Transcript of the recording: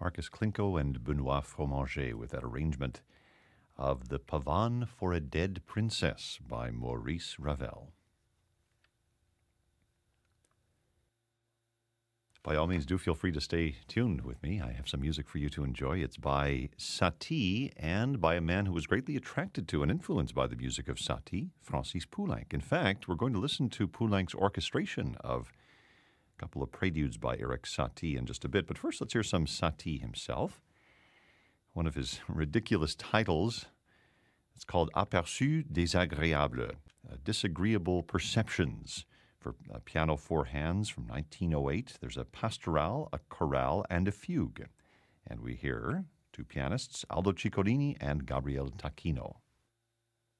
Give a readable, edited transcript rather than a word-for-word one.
Marcus Klinko and Benoit Fromager with that arrangement of The Pavane for a Dead Princess by Maurice Ravel. By all means, do feel free to stay tuned with me. I have some music for you to enjoy. It's by Satie and by a man who was greatly attracted to and influenced by the music of Satie, Francis Poulenc. In fact, we're going to listen to Poulenc's orchestration of a couple of preludes by Erik Satie in just a bit. But first, let's hear some Satie himself. One of his ridiculous titles, it's called Aperçus désagréables, Disagreeable Perceptions, for piano four hands from 1908. There's a pastoral, a chorale, and a fugue. And we hear two pianists, Aldo Ciccolini and Gabriele Tacchino.